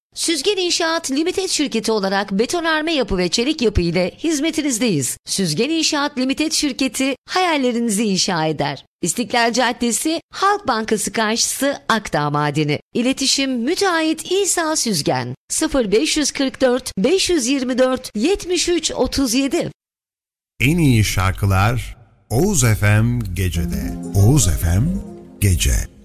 Süzgen İnşaat Limited şirketi olarak betonarme yapı ve çelik yapı ile hizmetinizdeyiz. Süzgen İnşaat Limited şirketi hayallerinizi inşa eder. İstiklal Caddesi, Halk Bankası karşısı, Akdağ Madeni. İletişim Müteahhit İsa Süzgen 0544 524 73 37. En iyi şarkılar Oğuz FM Gece'de. Oğuz FM Gece.